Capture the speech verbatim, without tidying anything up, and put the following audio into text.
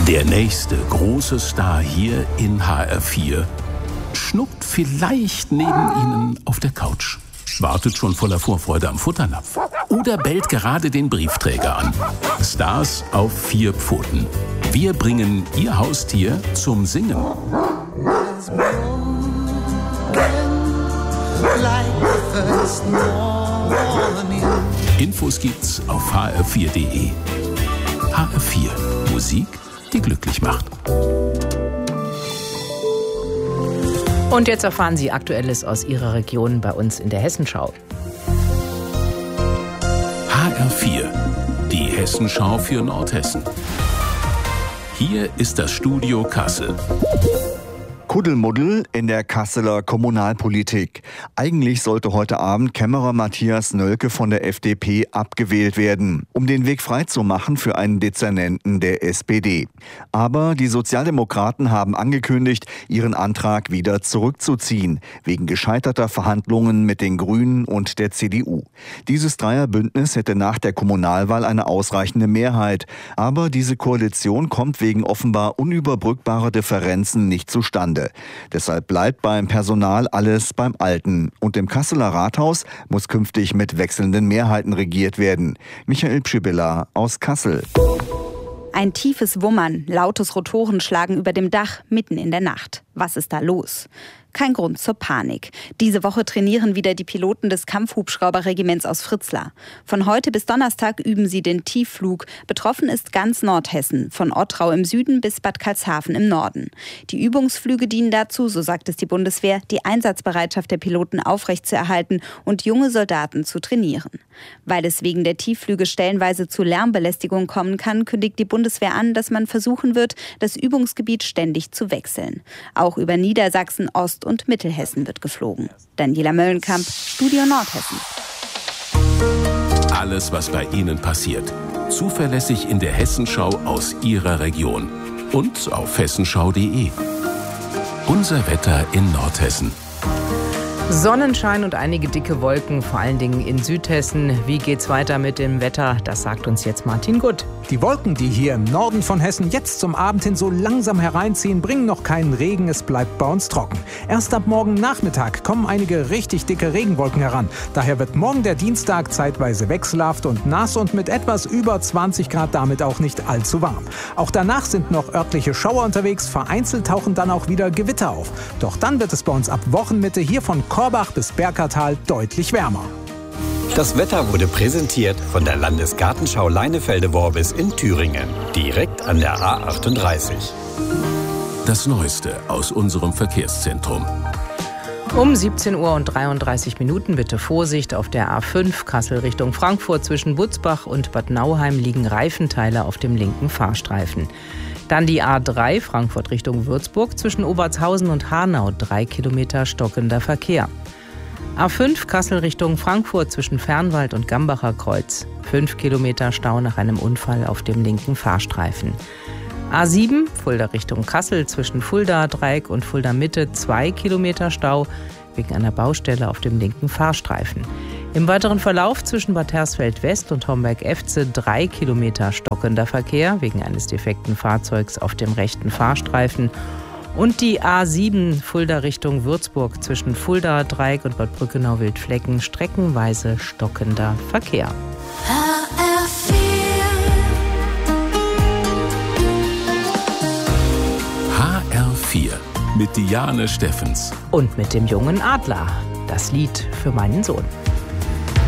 Der nächste große Star hier in H R vier schnuckt vielleicht neben Ihnen auf der Couch, wartet schon voller Vorfreude am Futternapf oder bellt gerade den Briefträger an. Stars auf vier Pfoten. Wir bringen Ihr Haustier zum Singen. Infos gibt's auf h r vier punkt d e. H R vier. Musik, die glücklich macht. Und jetzt erfahren Sie Aktuelles aus Ihrer Region bei uns in der Hessenschau. H R vier, die Hessenschau für Nordhessen. Hier ist das Studio Kassel. Kuddelmuddel in der Kasseler Kommunalpolitik. Eigentlich sollte heute Abend Kämmerer Matthias Nölke von der F D P abgewählt werden, um den Weg freizumachen für einen Dezernenten der S P D. Aber die Sozialdemokraten haben angekündigt, ihren Antrag wieder zurückzuziehen, wegen gescheiterter Verhandlungen mit den Grünen und der C D U. Dieses Dreierbündnis hätte nach der Kommunalwahl eine ausreichende Mehrheit, aber diese Koalition kommt wegen offenbar unüberbrückbarer Differenzen nicht zustande. Deshalb bleibt beim Personal alles beim Alten. Und im Kasseler Rathaus muss künftig mit wechselnden Mehrheiten regiert werden. Michael Pschibilla aus Kassel. Ein tiefes Wummern, lautes Rotorenschlagen über dem Dach mitten in der Nacht. Was ist da los? Kein Grund zur Panik. Diese Woche trainieren wieder die Piloten des Kampfhubschrauberregiments aus Fritzlar. Von heute bis Donnerstag üben sie den Tiefflug. Betroffen ist ganz Nordhessen, von Ottrau im Süden bis Bad Karlshafen im Norden. Die Übungsflüge dienen dazu, so sagt es die Bundeswehr, die Einsatzbereitschaft der Piloten aufrechtzuerhalten und junge Soldaten zu trainieren. Weil es wegen der Tiefflüge stellenweise zu Lärmbelästigung kommen kann, kündigt die Bundeswehr an, dass man versuchen wird, das Übungsgebiet ständig zu wechseln. Auch über Niedersachsen, Ost- und Mittelhessen wird geflogen. Daniela Möllenkamp, Studio Nordhessen. Alles, was bei Ihnen passiert, zuverlässig in der Hessenschau aus Ihrer Region und auf hessenschau punkt d e. Unser Wetter in Nordhessen. Sonnenschein und einige dicke Wolken, vor allen Dingen in Südhessen. Wie geht's weiter mit dem Wetter? Das sagt uns jetzt Martin Gutt. Die Wolken, die hier im Norden von Hessen jetzt zum Abend hin so langsam hereinziehen, bringen noch keinen Regen. Es bleibt bei uns trocken. Erst ab morgen Nachmittag kommen einige richtig dicke Regenwolken heran. Daher wird morgen der Dienstag zeitweise wechselhaft und nass und mit etwas über zwanzig Grad damit auch nicht allzu warm. Auch danach sind noch örtliche Schauer unterwegs. Vereinzelt tauchen dann auch wieder Gewitter auf. Doch dann wird es bei uns ab Wochenmitte hier von Korbach bis Berkertal deutlich wärmer. Das Wetter wurde präsentiert von der Landesgartenschau Leinefelde-Worbis in Thüringen, direkt an der A achtunddreißig. Das Neueste aus unserem Verkehrszentrum. Um siebzehn Uhr und dreiunddreißig Minuten bitte Vorsicht auf der A fünf Kassel Richtung Frankfurt. Zwischen Butzbach und Bad Nauheim liegen Reifenteile auf dem linken Fahrstreifen. Dann die A drei Frankfurt Richtung Würzburg. Zwischen Obertshausen und Hanau drei Kilometer stockender Verkehr. A fünf Kassel Richtung Frankfurt zwischen Fernwald und Gambacher Kreuz. fünf Kilometer Stau nach einem Unfall auf dem linken Fahrstreifen. A sieben Fulda Richtung Kassel zwischen Fulda Dreieck und Fulda Mitte zwei Kilometer Stau wegen einer Baustelle auf dem linken Fahrstreifen. Im weiteren Verlauf zwischen Bad Hersfeld West und Homberg-Efze drei Kilometer stockender Verkehr wegen eines defekten Fahrzeugs auf dem rechten Fahrstreifen. Und die A sieben Fulda Richtung Würzburg zwischen Fulda Dreieck und Bad Brückenau-Wildflecken streckenweise stockender Verkehr. H R vier H R vier mit Diane Steffens. Und mit dem jungen Adler. Das Lied für meinen Sohn.